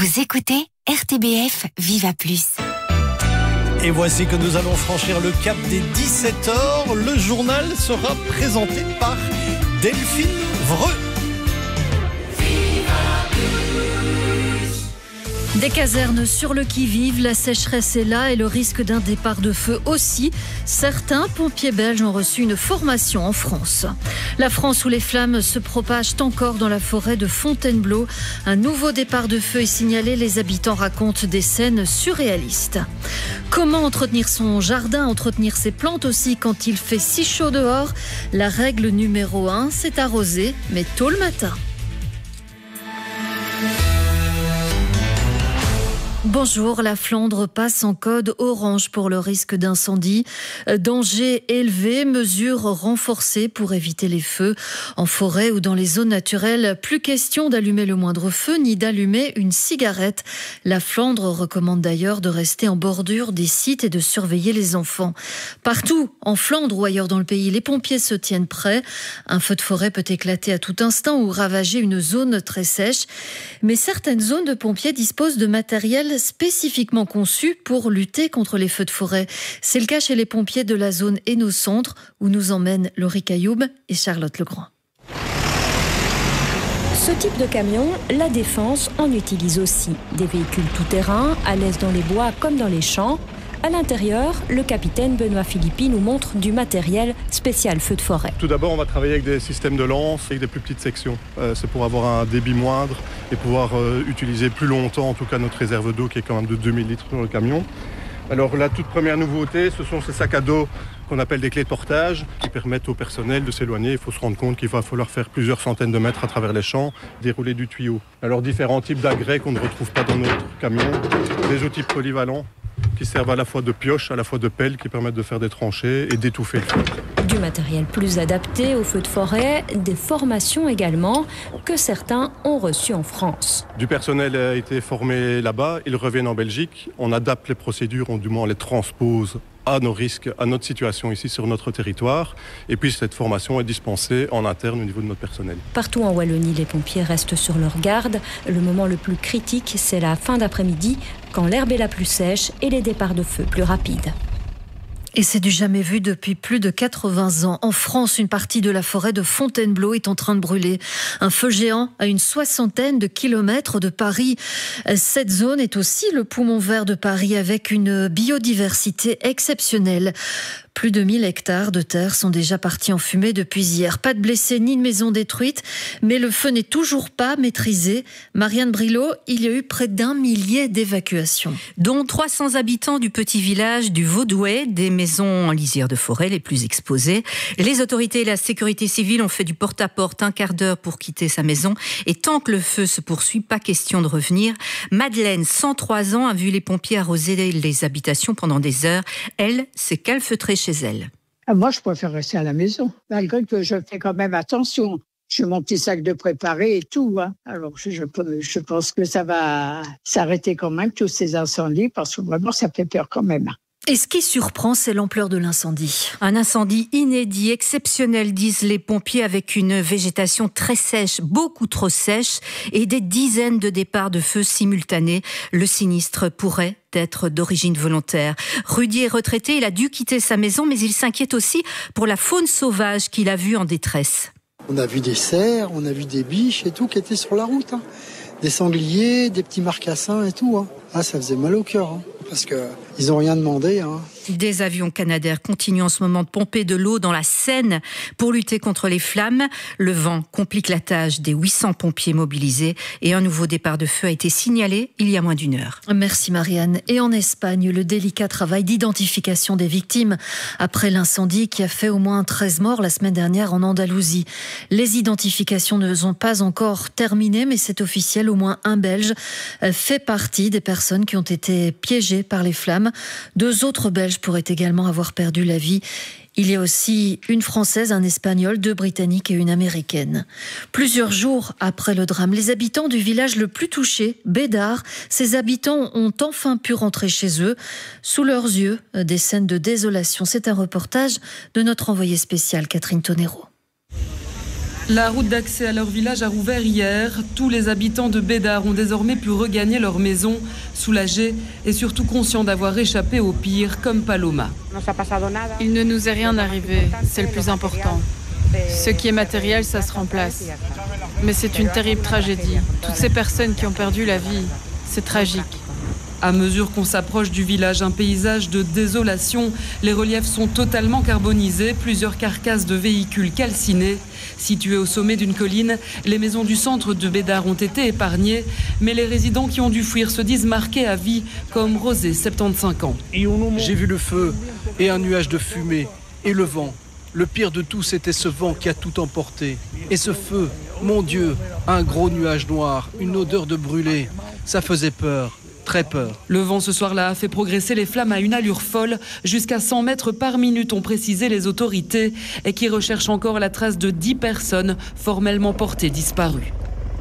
Vous écoutez RTBF Viva Plus. Et voici que nous allons franchir le cap des 17h. Le journal sera présenté par Delphine Vreux. Des casernes sur le qui-vive, la sécheresse est là et le risque d'un départ de feu aussi. Certains pompiers belges ont reçu une formation en France. La France où les flammes se propagent encore dans la forêt de Fontainebleau. Un nouveau départ de feu est signalé. Les habitants racontent des scènes surréalistes. Comment entretenir son jardin, entretenir ses plantes aussi quand il fait si chaud dehors? La règle numéro 1, c'est arroser, mais tôt le matin. Bonjour, la Flandre passe en code orange pour le risque d'incendie. Danger élevé, mesures renforcées pour éviter les feux. En forêt ou dans les zones naturelles, plus question d'allumer le moindre feu ni d'allumer une cigarette. La Flandre recommande d'ailleurs de rester en bordure des sites et de surveiller les enfants. Partout, en Flandre ou ailleurs dans le pays, les pompiers se tiennent prêts. Un feu de forêt peut éclater à tout instant ou ravager une zone très sèche. Mais certaines zones de pompiers disposent de matériel spécifiquement conçu pour lutter contre les feux de forêt. C'est le cas chez les pompiers de la zone Hainaut-Centre où nous emmènent Laurie Cailloub et Charlotte Legrand. Ce type de camion, la Défense en utilise aussi. Des véhicules tout-terrain, à l'aise dans les bois comme dans les champs. À l'intérieur, le capitaine Benoît Philippi nous montre du matériel spécial feu de forêt. Tout d'abord, on va travailler avec des systèmes de lance, avec des plus petites sections. C'est pour avoir un débit moindre et pouvoir utiliser plus longtemps, en tout cas notre réserve d'eau qui est quand même de 2000 litres sur le camion. Alors la toute première nouveauté, ce sont ces sacs à dos qu'on appelle des clés de portage qui permettent au personnel de s'éloigner. Il faut se rendre compte qu'il va falloir faire plusieurs centaines de mètres à travers les champs, dérouler du tuyau. Alors différents types d'agrès qu'on ne retrouve pas dans notre camion, des outils polyvalents qui servent à la fois de pioche, à la fois de pelle, qui permettent de faire des tranchées et d'étouffer le feu. Du matériel plus adapté aux feux de forêt, des formations également que certains ont reçues en France. Du personnel a été formé là-bas, ils reviennent en Belgique, on adapte les procédures, du moins on les transpose à nos risques, à notre situation ici sur notre territoire. Et puis cette formation est dispensée en interne au niveau de notre personnel. Partout en Wallonie, les pompiers restent sur leur garde. Le moment le plus critique, c'est la fin d'après-midi, quand l'herbe est la plus sèche et les départs de feu plus rapides. Et c'est du jamais vu depuis plus de 80 ans. En France, une partie de la forêt de Fontainebleau est en train de brûler. Un feu géant à une 60aine de kilomètres de Paris. Cette zone est aussi le poumon vert de Paris avec une biodiversité exceptionnelle. Plus de 1000 hectares de terre sont déjà partis en fumée depuis hier. Pas de blessés ni de maisons détruites, mais le feu n'est toujours pas maîtrisé. Marianne Brilot, il y a eu près d'1 millier d'évacuations. Dont 300 habitants du petit village du Vaudouet, des maisons en lisière de forêt les plus exposées. Les autorités et la sécurité civile ont fait du porte-à-porte un quart d'heure pour quitter sa maison. Et tant que le feu se poursuit, pas question de revenir. Madeleine, 103 ans, a vu les pompiers arroser les habitations pendant des heures. Elle s'est calfeutrée chez elle. Moi, je préfère rester à la maison, malgré que je fais quand même attention. J'ai mon petit sac de préparé et tout. Alors, je pense que ça va s'arrêter quand même, tous ces incendies, parce que vraiment, ça fait peur quand même. Et ce qui surprend, c'est l'ampleur de l'incendie. Un incendie inédit, exceptionnel, disent les pompiers, avec une végétation très sèche, beaucoup trop sèche, et des dizaines de départs de feu simultanés. Le sinistre pourrait être d'origine volontaire. Rudy est retraité, il a dû quitter sa maison, mais il s'inquiète aussi pour la faune sauvage qu'il a vue en détresse. On a vu des cerfs, on a vu des biches et tout qui étaient sur la route. Des sangliers, des petits marcassins et tout. Ça faisait mal au cœur, parce qu'ils n'ont rien demandé. Des avions canadaires continuent en ce moment de pomper de l'eau dans la Seine pour lutter contre les flammes. Le vent complique la tâche des 800 pompiers mobilisés et un nouveau départ de feu a été signalé il y a moins d'une heure. Merci Marianne. Et en Espagne, le délicat travail d'identification des victimes après l'incendie qui a fait au moins 13 morts la semaine dernière en Andalousie. Les identifications ne sont pas encore terminées, mais c'est officiel, au moins un Belge fait partie des personnes qui ont été piégées par les flammes. 2 autres Belges pourraient également avoir perdu la vie. Il y a aussi une Française, un Espagnol, 2 Britanniques et une Américaine. Plusieurs jours après le drame, les habitants du village le plus touché, Bédard, ces habitants ont enfin pu rentrer chez eux. Sous leurs yeux, des scènes de désolation. C'est un reportage de notre envoyée spéciale, Catherine Tonero. La route d'accès à leur village a rouvert hier. Tous les habitants de Bédard ont désormais pu regagner leur maison, soulagés et surtout conscients d'avoir échappé au pire, comme Paloma. Il ne nous est rien arrivé, c'est le plus important. Ce qui est matériel, ça se remplace. Mais c'est une terrible tragédie. Toutes ces personnes qui ont perdu la vie, c'est tragique. À mesure qu'on s'approche du village, un paysage de désolation. Les reliefs sont totalement carbonisés, plusieurs carcasses de véhicules calcinés. Situées au sommet d'une colline, les maisons du centre de Bédard ont été épargnées, mais les résidents qui ont dû fuir se disent marqués à vie, comme Rosé, 75 ans. J'ai vu le feu et un nuage de fumée et le vent. Le pire de tout, c'était ce vent qui a tout emporté. Et ce feu, mon Dieu, un gros nuage noir, une odeur de brûlé, ça faisait peur. Très peur. Le vent ce soir-là a fait progresser les flammes à une allure folle, jusqu'à 100 mètres par minute, ont précisé les autorités, et qui recherchent encore la trace de 10 personnes formellement portées disparues.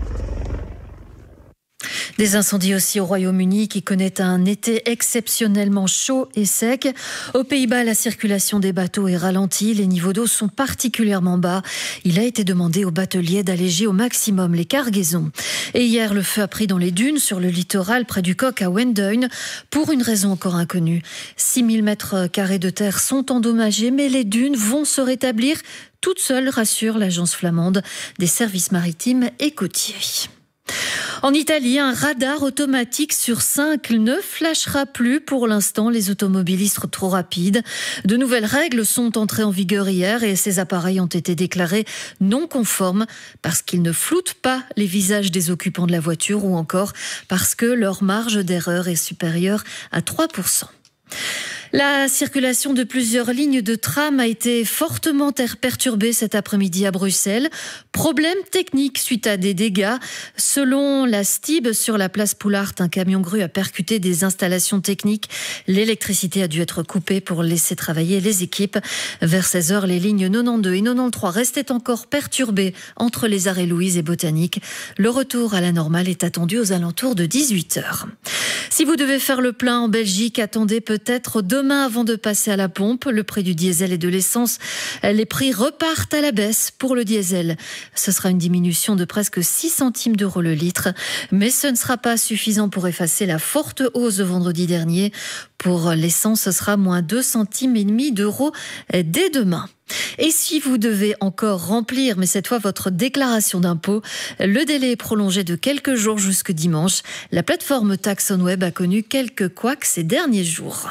Des incendies aussi au Royaume-Uni qui connaît un été exceptionnellement chaud et sec. Aux Pays-Bas, la circulation des bateaux est ralentie. Les niveaux d'eau sont particulièrement bas. Il a été demandé aux bateliers d'alléger au maximum les cargaisons. Et hier, le feu a pris dans les dunes sur le littoral près du Coq à Wendown pour une raison encore inconnue. 6000 mètres carrés de terre sont endommagés, mais les dunes vont se rétablir toutes seules, rassure l'agence flamande des services maritimes et côtiers. En Italie, un radar automatique sur 5 ne flashera plus pour l'instant les automobilistes trop rapides. De nouvelles règles sont entrées en vigueur hier et ces appareils ont été déclarés non conformes parce qu'ils ne floutent pas les visages des occupants de la voiture ou encore parce que leur marge d'erreur est supérieure à 3%. La circulation de plusieurs lignes de tram a été fortement perturbée cet après-midi à Bruxelles. Problème technique suite à des dégâts. Selon la STIB, sur la place Poulart, un camion grue a percuté des installations techniques. L'électricité a dû être coupée pour laisser travailler les équipes. Vers 16h, les lignes 92 et 93 restaient encore perturbées entre les arrêts Louise et Botanique. Le retour à la normale est attendu aux alentours de 18h. Si vous devez faire le plein en Belgique, attendez peut-être demain avant de passer à la pompe. Le prix du diesel et de l'essence, les prix repartent à la baisse pour le diesel. Ce sera une diminution de presque 6 centimes d'euros le litre. Mais ce ne sera pas suffisant pour effacer la forte hausse de vendredi dernier. Pour l'essence, ce sera moins 2,5 centimes d'euros dès demain. Et si vous devez encore remplir, mais cette fois votre déclaration d'impôt, le délai est prolongé de quelques jours jusque dimanche. La plateforme TaxOnWeb a connu quelques couacs ces derniers jours.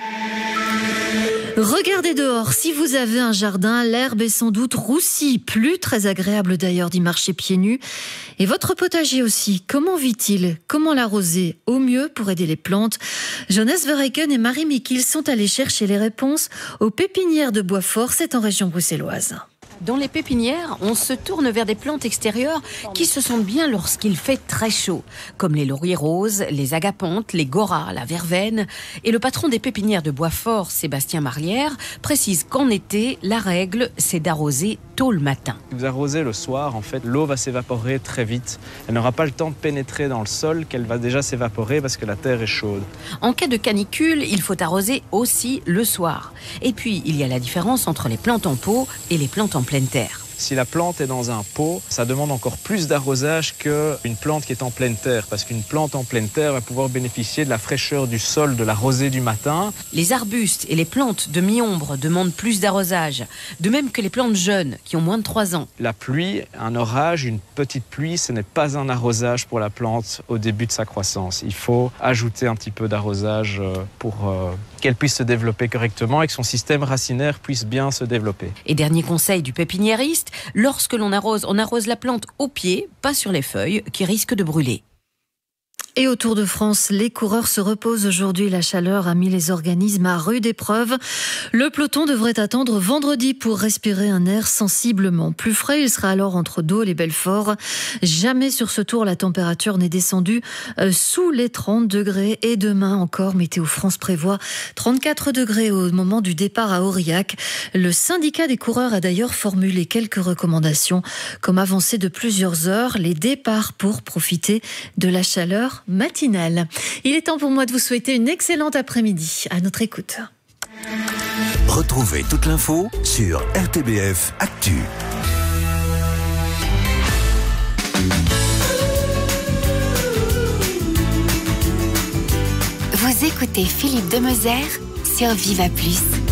Regardez dehors, si vous avez un jardin, l'herbe est sans doute roussie, plus très agréable d'ailleurs d'y marcher pieds nus. Et votre potager aussi, comment vit-il? Comment l'arroser au mieux pour aider les plantes? Jonas Verheyken et Marie Mikil sont allés chercher les réponses aux pépinières de Boisfort, c'est en région bruxelloise. Dans les pépinières, on se tourne vers des plantes extérieures qui se sentent bien lorsqu'il fait très chaud, comme les lauriers roses, les agapantes, les goras, la verveine. Et le patron des pépinières de Boisfort, Sébastien Marlière, précise qu'en été, la règle, c'est d'arroser tôt le matin. Si vous arrosez le soir, en fait, l'eau va s'évaporer très vite. Elle n'aura pas le temps de pénétrer dans le sol, qu'elle va déjà s'évaporer parce que la terre est chaude. En cas de canicule, il faut arroser aussi le soir. Et puis, il y a la différence entre les plantes en pot et les plantes en pleine terre. Si la plante est dans un pot, ça demande encore plus d'arrosage qu'une plante qui est en pleine terre, parce qu'une plante en pleine terre va pouvoir bénéficier de la fraîcheur du sol, de la rosée du matin. Les arbustes et les plantes de mi-ombre demandent plus d'arrosage, de même que les plantes jeunes qui ont moins de 3 ans. La pluie, un orage, une petite pluie, ce n'est pas un arrosage pour la plante au début de sa croissance. Il faut ajouter un petit peu d'arrosage pour qu'elle puisse se développer correctement et que son système racinaire puisse bien se développer. Et dernier conseil du pépiniériste, lorsque l'on arrose, on arrose la plante au pied, pas sur les feuilles, qui risquent de brûler. Et au Tour de France, les coureurs se reposent aujourd'hui. La chaleur a mis les organismes à rude épreuve. Le peloton devrait attendre vendredi pour respirer un air sensiblement plus frais. Il sera alors entre Dole et Belfort. Jamais sur ce tour, la température n'est descendue sous les 30 degrés. Et demain encore, Météo France prévoit 34 degrés au moment du départ à Aurillac. Le syndicat des coureurs a d'ailleurs formulé quelques recommandations, comme avancer de plusieurs heures les départs pour profiter de la chaleur matinale. Il est temps pour moi de vous souhaiter une excellente après-midi. À notre écoute. Retrouvez toute l'info sur RTBF Actu. Vous écoutez Philippe Demezer sur Viva Plus.